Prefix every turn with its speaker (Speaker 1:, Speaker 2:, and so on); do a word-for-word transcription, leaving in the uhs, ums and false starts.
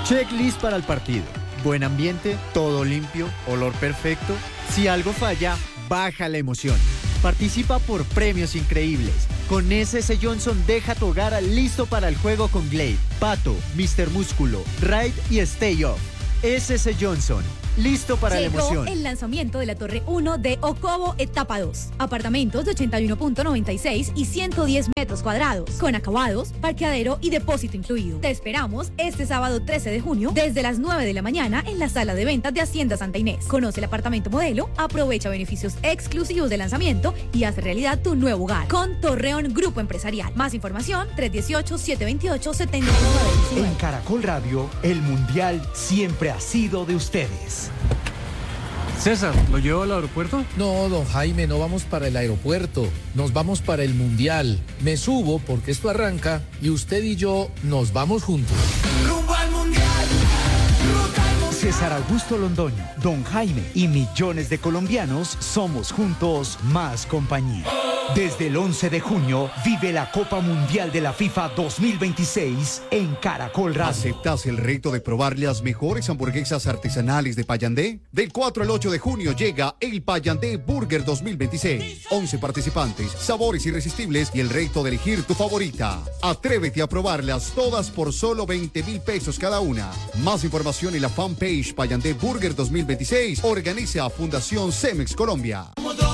Speaker 1: Checklist para el partido. Buen ambiente, todo limpio, olor perfecto. Si algo falla, baja la emoción. Participa por premios increíbles. Con S S Johnson deja tu hogar listo para el juego con Glade, Pato, míster Músculo, Raid y Stay Off. S S Johnson, listo para
Speaker 2: Llegó
Speaker 1: la emoción.
Speaker 2: el lanzamiento de la Torre uno de Ocobo Etapa dos. Apartamentos de ochenta y uno punto noventa y seis y ciento diez metros cuadrados, con acabados, parqueadero y depósito incluido. Te esperamos este sábado trece de junio desde las nueve de la mañana en la sala de ventas de Hacienda Santa Inés. Conoce el apartamento modelo, aprovecha beneficios exclusivos de lanzamiento y haz realidad tu nuevo hogar con Torreón Grupo Empresarial. Más información tres uno ocho, siete dos ocho, siete nueve uno nueve.
Speaker 3: En Caracol Radio, el Mundial siempre ha sido de ustedes.
Speaker 4: César, ¿lo llevo al aeropuerto?
Speaker 5: No, don Jaime, no vamos para el aeropuerto, nos vamos para el Mundial. Me subo porque esto arranca y usted y yo nos vamos juntos.
Speaker 3: ¡Rumbo al Mundial! ¡Ruta al Mundial! César Augusto Londoño, don Jaime y millones de colombianos somos juntos más compañía. Desde el once de junio, vive la Copa Mundial de la FIFA dos mil veintiséis en Caracol Radio.
Speaker 6: ¿Aceptas el reto de probar las mejores hamburguesas artesanales de Payandé? Del cuatro al ocho de junio llega el Payandé Burger dos mil veintiséis. once participantes, sabores irresistibles y el reto de elegir tu favorita. Atrévete a probarlas todas por solo veinte mil pesos cada una. Más información en la fanpage Payandé Burger dos mil veintiséis. Organiza Fundación Cemex Colombia.